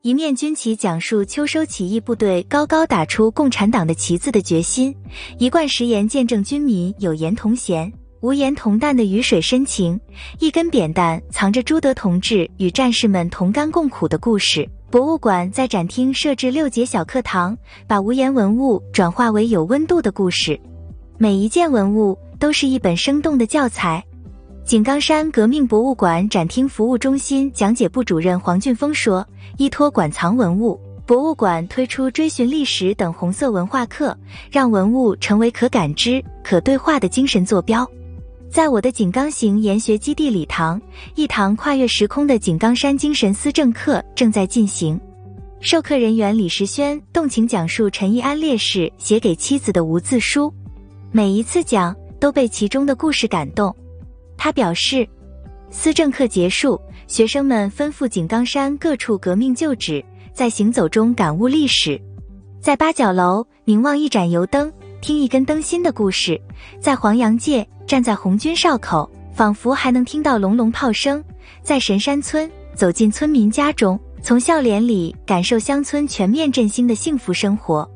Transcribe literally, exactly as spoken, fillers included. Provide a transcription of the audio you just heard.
一面军旗讲述秋收起义部队高高打出共产党的旗子的决心，一贯实言见证军民有言同弦、无言同担的鱼水深情，一根扁担藏着朱德同志与战士们同甘共苦的故事。博物馆在展厅设置六节小课堂，把无言文物转化为有温度的故事，每一件文物都是一本生动的教材。井冈山革命博物馆展厅服务中心讲解部主任黄俊峰说，依托馆藏文物，博物馆推出追寻历史等红色文化课，让文物成为可感知、可对话的精神坐标。在我的井冈行研学基地礼堂，一堂跨越时空的井冈山精神思政课正在进行。授课人员李时轩动情讲述陈义安烈士写给妻子的无字书，每一次讲都被其中的故事感动。他表示，思政课结束，学生们奔赴井冈山各处革命旧址，在行走中感悟历史。在八角楼凝望一盏油灯，听一根灯芯的故事；在黄杨界站在红军哨口，仿佛还能听到隆隆炮声；在神山村走进村民家中，从笑脸里感受乡村全面振兴的幸福生活。